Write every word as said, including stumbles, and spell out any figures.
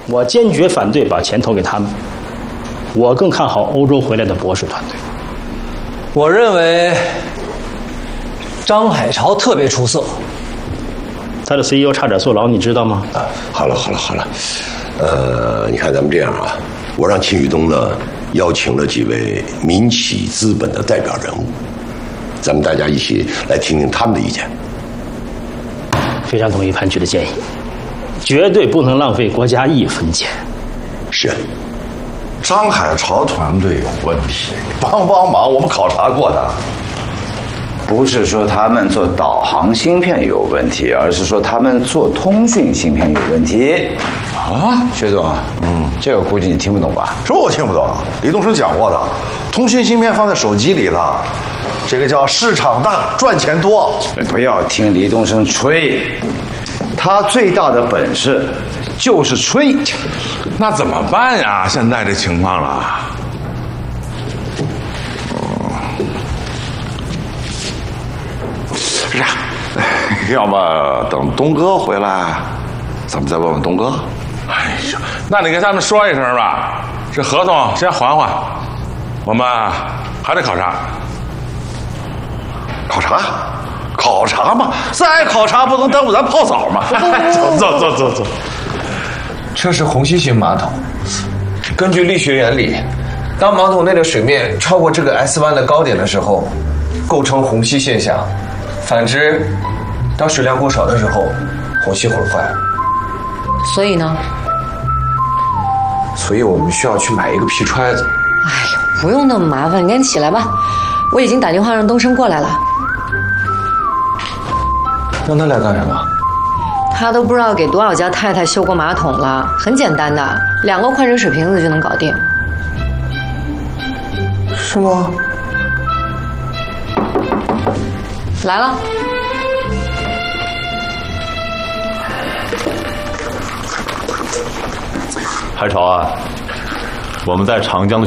我坚决反对把钱投给他们。我更看好欧洲回来的博士团队。 我认为张海潮特别出色。 他的 C E O 差点坐牢，你知道吗？ 啊，好了好了好了，呃，你看咱们这样啊，我让秦宇东呢邀请了几位民企资本的代表人物，咱们大家一起来听听他们的意见。 非常同意潘局的建议，绝对不能浪费国家一分钱。 是。 张海潮团队有问题，帮帮忙，我们考察过的。 不是说他们做导航芯片有问题，而是说他们做通讯芯片有问题。 啊， 薛总，嗯，这个估计你听不懂吧？ 这我听不懂。李东升讲过的，通讯芯片放在手机里的，这个叫市场大，赚钱多。 不要听李东升吹，他最大的本事就是吹。 那怎么办呀？现在这情况了。 是啊，要么等东哥回来，咱们再问问东哥。 哎呀，那你跟他们说一声吧，这合同先缓缓，我们还得考察。 考察？考察嘛，再考察不能耽误咱泡澡嘛。 走走走走走。 这是虹吸型马桶。根据力学原理，当马桶内的水面超过这个 S 弯的高点的时候，构成虹吸现象。反之，当水量过少的时候，虹吸会坏。 所以呢？ 所以我们需要去买一个皮揣子。 哎呀，不用那么麻烦，你赶紧起来吧。我已经打电话让东升过来了。 让他来干什么？ 他都不知道给多少家太太修过马桶了，很简单的，两个宽水水瓶子就能搞定。 是吗？ 来了。 海潮啊，我们在长江的